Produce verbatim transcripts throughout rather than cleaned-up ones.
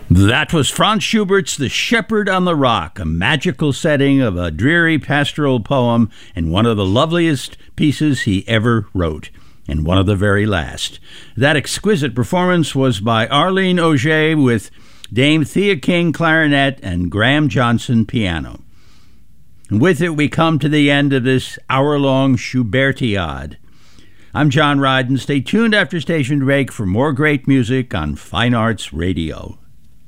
That was Franz Schubert's The Shepherd on the Rock, a magical setting of a dreary pastoral poem and one of the loveliest pieces he ever wrote, and one of the very last. That exquisite performance was by Arlene Auger with Dame Thea King clarinet and Graham Johnson piano. And with it we come to the end of this hour-long Schubertiade. I'm John Ryden. Stay tuned after station break for more great music on Fine Arts Radio.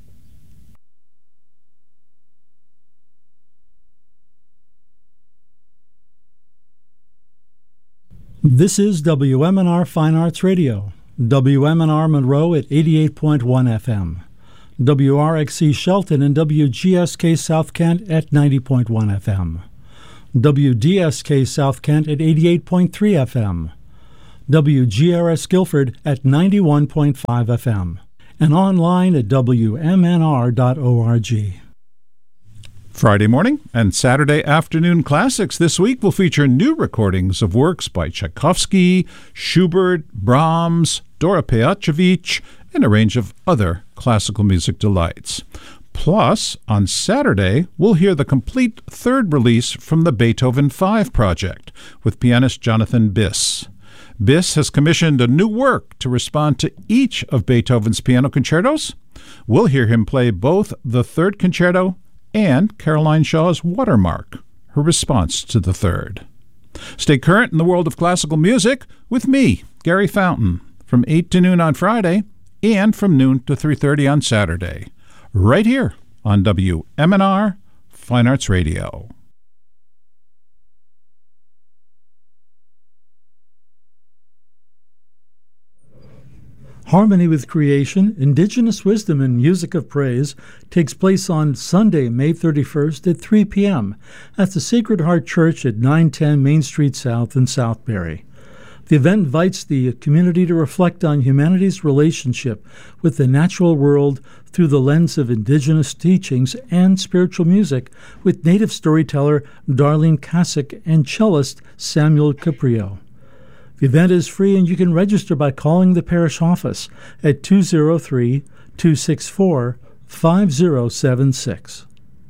This is W M N R Fine Arts Radio, W M N R Monroe at eighty-eight point one F M, W R X C Shelton and W G S K South Kent at ninety point one F M, W D S K South Kent at eighty-eight point three F M, W G R S Guilford at ninety-one point five F M, and online at W M N R dot org. Friday morning and Saturday afternoon classics this week will feature new recordings of works by Tchaikovsky, Schubert, Brahms, Dora Pejacevic, and a range of other classical music delights. Plus, on Saturday, we'll hear the complete third release from the Beethoven five project with pianist Jonathan Biss. Biss has commissioned a new work to respond to each of Beethoven's piano concertos. We'll hear him play both the third concerto and Caroline Shaw's Watermark, her response to the third. Stay current in the world of classical music with me, Gary Fountain, from eight to noon on Friday and from noon to three thirty on Saturday, right here on W M N R Fine Arts Radio. Harmony with Creation, Indigenous Wisdom and Music of Praise takes place on Sunday, May thirty-first at three p.m. at the Sacred Heart Church at nine ten Main Street South in Southbury. The event invites the community to reflect on humanity's relationship with the natural world through the lens of Indigenous teachings and spiritual music with native storyteller Darlene Kasich and cellist Samuel Caprio. The event is free and you can register by calling the parish office at two oh three, two six four, five oh seven six.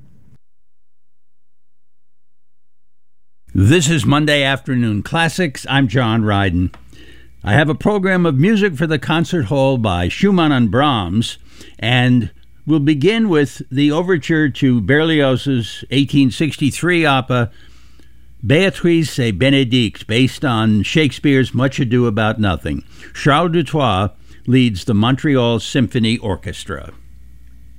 This is Monday Afternoon Classics. I'm John Ryden. I have a program of music for the concert hall by Schumann and Brahms, and we'll begin with the overture to Berlioz's eighteen sixty-three opera Béatrice et Bénédict, based on Shakespeare's Much Ado About Nothing. Charles Dutoit leads the Montreal Symphony Orchestra.